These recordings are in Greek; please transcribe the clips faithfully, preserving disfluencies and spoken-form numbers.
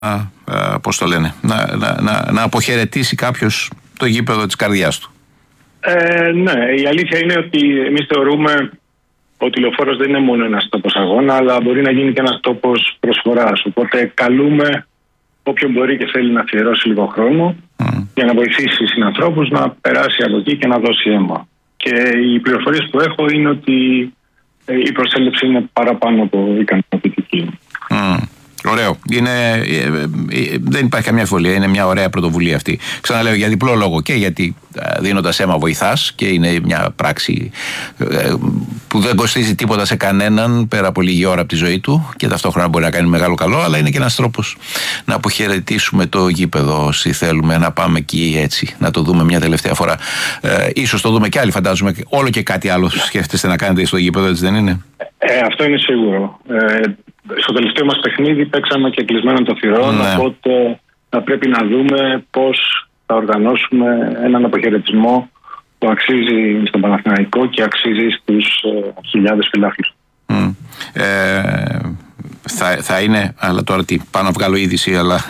α, πώς το λένε, να, να, να, να αποχαιρετήσει κάποιος το γήπεδο της καρδιάς του. Ε, ναι, η αλήθεια είναι ότι εμείς θεωρούμε ότι η Λεωφόρος δεν είναι μόνο ένας τόπος αγώνα, αλλά μπορεί να γίνει και ένας τόπος προσφοράς. Οπότε καλούμε όποιον μπορεί και θέλει να αφιερώσει λίγο χρόνο mm. για να βοηθήσει συνανθρώπους να περάσει από εκεί και να δώσει αίμα. Και οι πληροφορίες που έχω είναι ότι η προσέλευση είναι παραπάνω από ικανοποιητική. Mm. Ωραίο. Είναι, ε, ε, ε, δεν υπάρχει καμιά αμφιβολία. Είναι μια ωραία πρωτοβουλία αυτή. Ξαναλέω για διπλό λόγο. Και γιατί δίνοντας αίμα βοηθάς και είναι μια πράξη ε, που δεν κοστίζει τίποτα σε κανέναν πέρα από λίγη ώρα από τη ζωή του και ταυτόχρονα μπορεί να κάνει μεγάλο καλό, αλλά είναι και ένας τρόπος να αποχαιρετήσουμε το γήπεδο όσοι θέλουμε να πάμε εκεί έτσι, να το δούμε μια τελευταία φορά. Ε, ίσως το δούμε κι άλλοι, φαντάζομαι. Όλο και κάτι άλλο σκέφτεστε να κάνετε στο γήπεδο, έτσι δεν είναι? Ε, αυτό είναι σίγουρο. Ε, Στο τελευταίο μας παιχνίδι παίξαμε και κλεισμένο το θυρών, ναι. Οπότε θα πρέπει να δούμε πώς θα οργανώσουμε έναν αποχαιρετισμό που αξίζει στον Παναθηναϊκό και αξίζει στους ε, χιλιάδες φιλάθλους. Mm. Ε, θα, θα είναι, αλλά τώρα τι, πάνω να βγάλω είδηση, αλλά...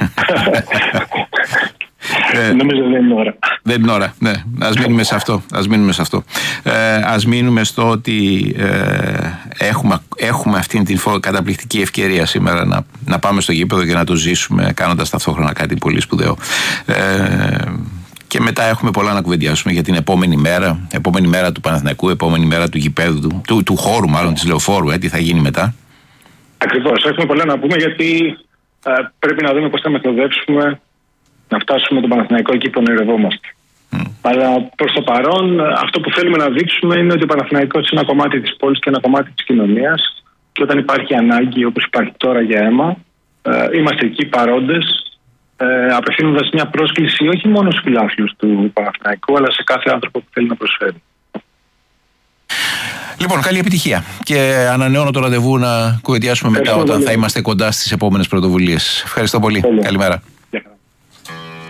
Ε, Νομίζω δεν είναι ώρα. Δεν είναι ώρα, ναι. Ας μείνουμε σε αυτό. Ας μείνουμε σε αυτό. Ε, ας μείνουμε στο ότι ε, έχουμε, έχουμε αυτήν την καταπληκτική ευκαιρία σήμερα να, να πάμε στο γήπεδο και να το ζήσουμε κάνοντας ταυτόχρονα κάτι πολύ σπουδαίο. Ε, και μετά έχουμε πολλά να κουβεντιάσουμε για την επόμενη μέρα, επόμενη μέρα του Παναθηναϊκού, επόμενη μέρα του γηπέδου, του, του, του χώρου μάλλον της Λεωφόρου, ε, τι θα γίνει μετά. Ακριβώς. Έχουμε πολλά να πούμε γιατί ε, πρέπει να δούμε πώς θα μεθοδεύσουμε να φτάσουμε τον Παναθηναϊκό εκεί που ονειρευόμαστε. Mm. Αλλά προς το παρόν, αυτό που θέλουμε να δείξουμε είναι ότι ο Παναθηναϊκός είναι ένα κομμάτι της πόλης και ένα κομμάτι της κοινωνίας. Και όταν υπάρχει ανάγκη, όπως υπάρχει τώρα για αίμα, ε, είμαστε εκεί παρόντες, ε, απευθύνοντας μια πρόσκληση όχι μόνο στους φιλάθλους του Παναθηναϊκού, αλλά σε κάθε άνθρωπο που θέλει να προσφέρει. Λοιπόν, καλή επιτυχία. Και ανανεώνω το ραντεβού να κουβεντιάσουμε μετά όταν θα είμαστε κοντά στις επόμενες πρωτοβουλίες. Ευχαριστώ πολύ. Καλημέρα.